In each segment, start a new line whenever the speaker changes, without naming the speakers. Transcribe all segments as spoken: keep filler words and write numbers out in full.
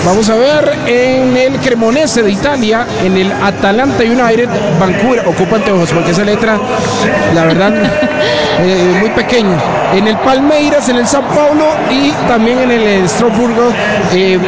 vamos a ver, en el Cremonese de Italia, en el Atalanta United, Vancouver, ocupa anteojos porque esa letra, la verdad, eh, muy pequeña. En el Palmeiras, en el Sao Paulo y también en el Strasburgo eh,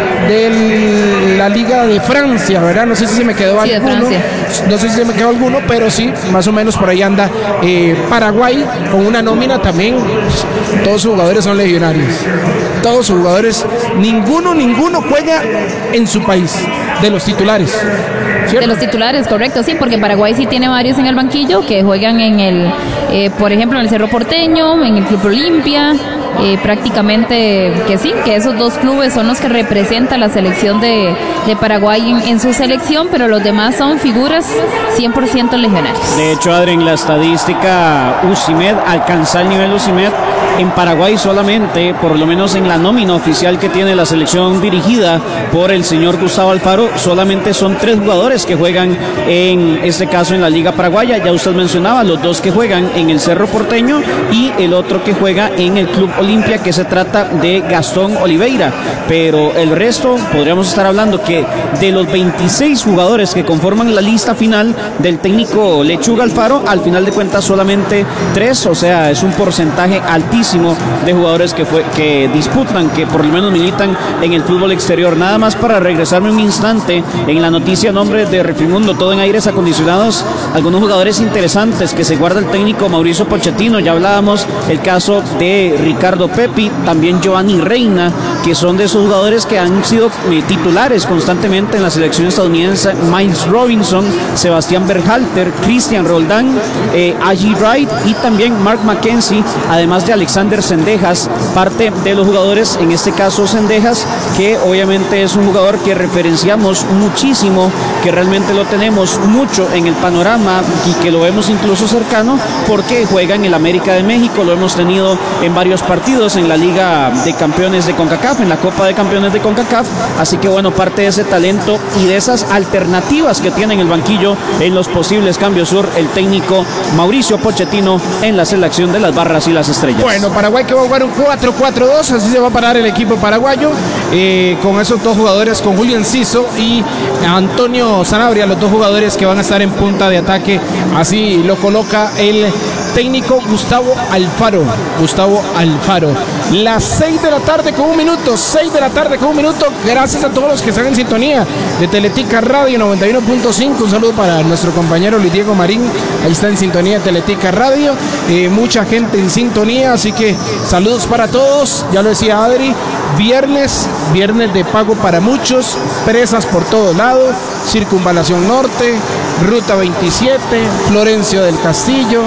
de la Liga de Francia, ¿verdad? No sé si se me quedó
sí,
alguno, no sé si se me quedó alguno, pero sí, más o menos por ahí anda. Eh, Paraguay con una nómina también, todos sus jugadores son legionarios, todos sus jugadores, ninguno, ninguno juega en su país, de los titulares. ¿Cierto?
De los titulares, correcto, sí, porque Paraguay sí tiene varios en el banquillo que juegan en el, eh, por ejemplo, en el Cerro Porteño, en el Club Olimpia, eh, prácticamente que sí, que esos dos clubes son los que representan la selección de, de Paraguay en, en su selección, pero los demás son figuras cien por ciento legionarios.
De hecho, Adri, en la estadística UCIMED alcanza el nivel UCIMED en Paraguay solamente, por lo menos en la nómina oficial que tiene la selección dirigida por el señor Gustavo Alfaro, solamente son tres jugadores que juegan en este caso en la Liga Paraguaya. Ya usted mencionaba los dos que juegan en el Cerro Porteño y el otro que juega en el Club Olimpia, que se trata de Gastón Oliveira, pero el resto podríamos estar hablando que de los veintiséis jugadores que conforman la lista final del técnico Lechuga Alfaro, al final de cuentas solamente tres, o sea, es un porcentaje altísimo de jugadores que, fue, que disputan, que por lo menos militan en el fútbol exterior. Nada más para regresarme un instante en la noticia nombre de Refrimundo, todo en aires acondicionados, algunos jugadores interesantes que se guarda el técnico Mauricio Pochettino. Ya hablábamos el caso de Ricardo Pepi, también Giovanni Reina, que son de esos jugadores que han sido eh, titulares constantemente en la selección estadounidense. Miles Robinson, Sebastián Berhalter, Cristian Roldán, eh, Aji Wright y también Mark McKenzie, además de Alexander Sendejas, parte de los jugadores, en este caso Sendejas, que obviamente es un jugador que referenciamos muchísimo, que realmente lo tenemos mucho en el panorama y que lo vemos incluso cercano porque juega en el América de México, lo hemos tenido en varios partidos en la Liga de Campeones de CONCACAF, en la Copa de Campeones de CONCACAF, así que bueno, parte de ese talento y de esas alternativas que tiene en el banquillo en los posibles cambios sur el técnico Mauricio Pochettino en la selección de las barras y las estrellas.
Bueno, Paraguay que va a jugar un cuatro cuatro dos, así se va a parar el equipo paraguayo, eh, con esos dos jugadores, con Julio Enciso y Antonio Sanabria, los dos jugadores que van a estar en punta de ataque, así lo coloca el técnico Gustavo Alfaro, Gustavo Alfaro. Las seis de la tarde con un minuto, seis de la tarde con un minuto, gracias a todos los que están en sintonía de Teletica Radio noventa y uno punto cinco, un saludo para nuestro compañero Luis Diego Marín, ahí está en sintonía de Teletica Radio, eh, mucha gente en sintonía, así que saludos para todos, ya lo decía Adri, viernes, viernes de pago para muchos, presas por todos lados, Circunvalación Norte, Ruta veintisiete, Florencio del Castillo,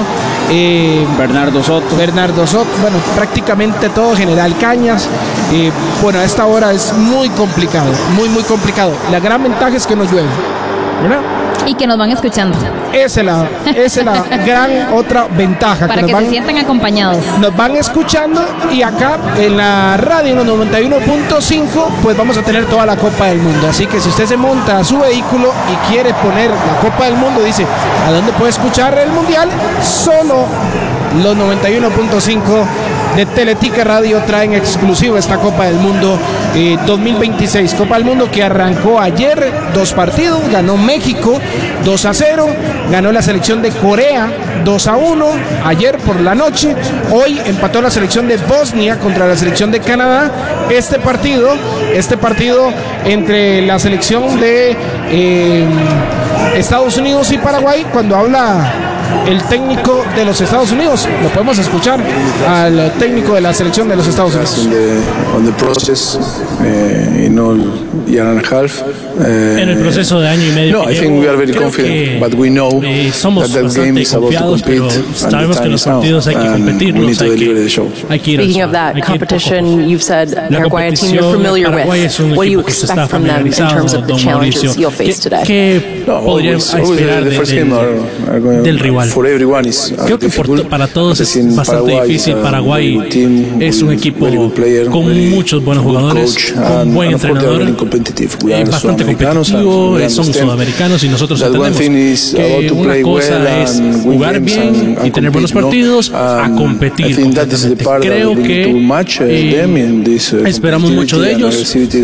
eh,
Bernardo Soto.
Bernardo Soto, bueno, prácticamente todo, General Cañas. Eh, bueno, a esta hora es muy complicado, muy, muy complicado. La gran ventaja es que no llueve, ¿verdad?
Y que nos van escuchando.
Esa es la, esa es la gran otra ventaja.
Para que, que
van,
se sientan acompañados.
Nos van escuchando y acá en la radio en noventa y uno punto cinco pues vamos a tener toda la Copa del Mundo. Así que si usted se monta a su vehículo y quiere poner la Copa del Mundo, dice, ¿a dónde puede escuchar el Mundial? Solo los noventa y uno punto cinco de Teletica Radio traen exclusivo esta Copa del Mundo eh, dos mil veintiséis. Copa del Mundo que arrancó ayer, dos partidos, ganó México dos a cero, ganó la selección de Corea dos a uno ayer por la noche, hoy empató la selección de Bosnia contra la selección de Canadá. Este partido, este partido entre la selección de eh, Estados Unidos y Paraguay, cuando habla el técnico de los Estados Unidos, lo podemos escuchar al técnico de la selección de los Estados Unidos.
On the, on the process, uh, in all year and a half, uh,
en el proceso de año y medio.
No, I think we are very confident, but we know
eh, somos
that that game is about to compete,
sabemos que los partidos hay que competirlos, hay que, hay que ir al
Speaking of that competition, you've said Paraguay, a team you're familiar with. What do you expect from them in terms of the challenges you'll face today?
¿Qué podríamos esperar del rival? Creo que por, para todos es bastante difícil. Paraguay es un equipo con muchos buenos jugadores, con buen entrenador, eh, bastante competitivo, son sudamericanos y nosotros entendemos que una cosa es jugar bien y tener buenos partidos a competir completamente. Creo que eh, esperamos mucho de ellos.